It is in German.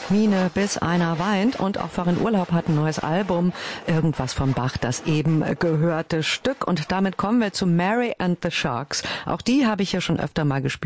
Miene, bis einer weint. Und auch Farin Urlaub hat ein neues Album, Irgendwas vom Bach, das eben gehörte Stück. Und damit kommen wir zu Mary and the Sharks. Auch die habe ich ja schon öfter mal gespielt.